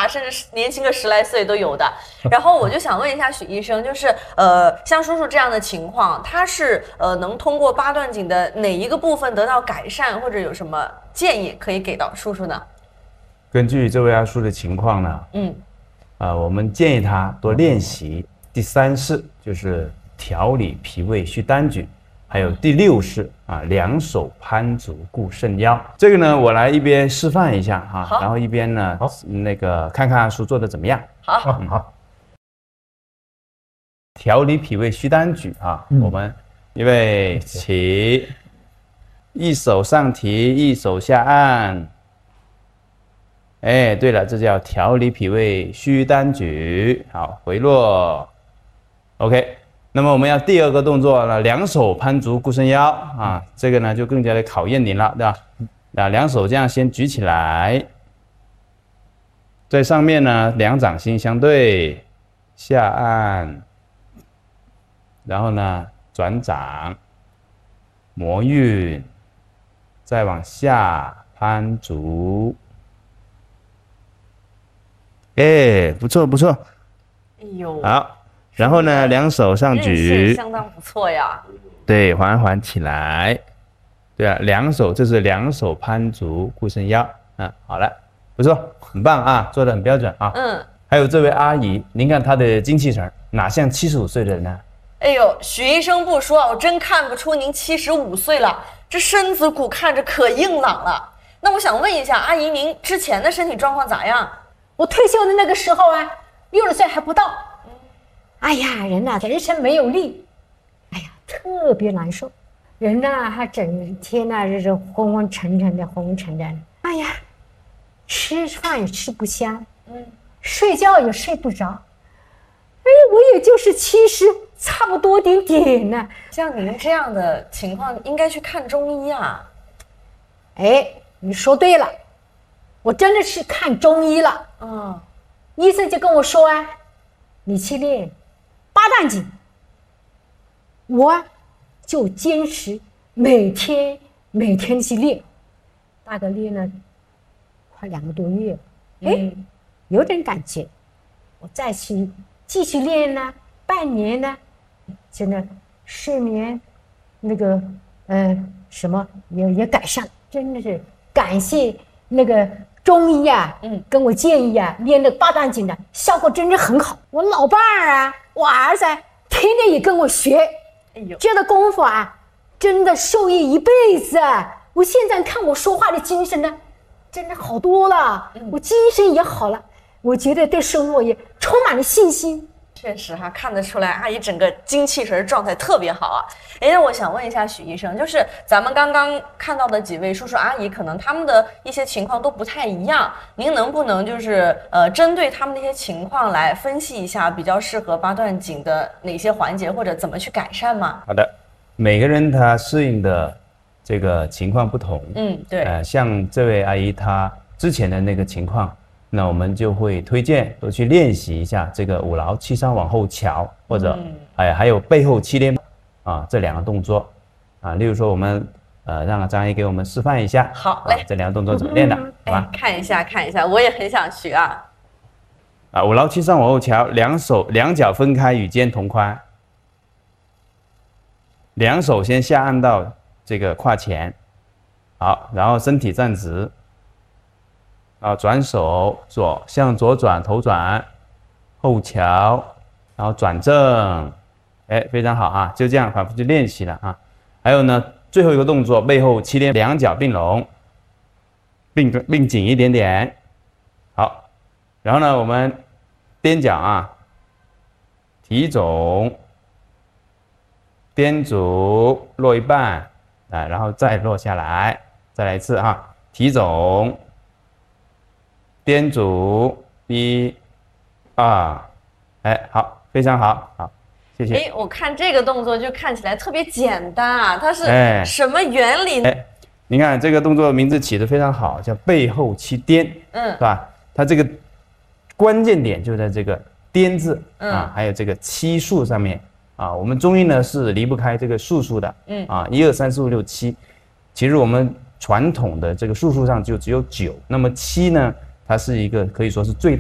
大，甚至年轻个10来岁都有的。然后我就想问一下许医生，就是像叔叔这样的情况，他是能通过八段锦的哪一个部分得到改善，或者有什么建议可以给到叔叔呢？ 根据这位阿叔的情况呢，我们建议他多练习第3式，就是调理脾胃虚单举。还有第6式两手攀足固肾腰。这个呢，我来一边示范一下哈，然后一边呢，那个看看阿叔做的怎么样。 好。 调理脾胃虚单举啊，我们预备起，一手上提，一手下按。哎，对了，这叫调理脾胃虚单举。好，回落。OK。那么我们要第2个动作呢，两手攀足固肾腰啊，这个呢就更加的考验您了，对吧？那两手这样先举起来，在上面呢2掌心相对，下按，然后呢转掌，摩运，再往下攀足。哎，不错不错。 哎呦， 好。然后呢，两手上举， 相当不错呀。 对，缓缓起来。对啊，这是两手攀足固肾腰。好了，不错，很棒啊，做得很标准啊。还有这位阿姨，您看她的精气神，哪像75岁的人呢？ 哎呦，许医生不说，我真看不出您75岁了，这身子骨看着可硬朗了。那我想问一下，阿姨，您之前的身体状况咋样？ 我退休的那个时候啊，60岁还不到。哎呀，人呐，人生没有力，哎呀，特别难受。人呐，还整天呐，这昏昏沉沉的，哎呀，吃饭也吃不香，睡觉也睡不着。哎，我也就是70，差不多点呢。 像您这样的情况，应该去看中医啊。 哎，你说对了，我真的是看中医了。医生就跟我说啊，你去练8段锦，我就坚持每天去练，大概练了快2个多月，有点感觉，我再去继续练呢，半年呢，真的睡眠那个什么也改善，真的是感谢那个中医啊，跟我建议啊，练那8段锦的效果真是很好。我老伴儿啊，我儿子天天也跟我学，这个功夫啊，真的受益一辈子啊！我现在看我说话的精神呢，真的好多了，我精神也好了，我觉得对生活也充满了信心。 确实哈，看得出来阿姨整个精气神状态特别好啊。那我想问一下许医生，就是咱们刚刚看到的几位叔叔阿姨，可能他们的一些情况都不太一样，您能不能就是针对他们的一些情况来分析一下，比较适合8段锦的哪些环节，或者怎么去改善吗？ 好的，每个人他适应的这个情况不同， 对， 像这位阿姨她之前的那个情况，那我们就会推荐多去练习一下这个5劳7伤往后翘，或者还有背后7连这2个动作例如说我们让张阿姨给我们示范一下。 好嘞， 这2个动作怎么练的？好吧， 看一下，我也很想学啊。 5劳7伤往后翘，两脚分开与肩同宽，两手先下按到这个胯前，好，然后身体站直。转手向左转，头转，后翘，然后转正，非常好啊！就这样反复去练习了啊。还有呢，最后一个动作，背后7连，两脚并拢，并紧一点点。好，然后呢，我们踮脚提踵，踮足落一半，然后再落下来，再来一次提踵。踮足1、2，好，非常好，好，谢谢。 我看这个动作就看起来特别简单啊，它是什么原理呢？ 你看这个动作名字起得非常好，叫背后7颠，是吧？它这个关键点就在这个颠字还有这个7数上面我们中医呢是离不开这个数的1、2、3、4、5、6、7，其实我们传统的这个数上就只有9，那么7呢？它是一个可以说是最大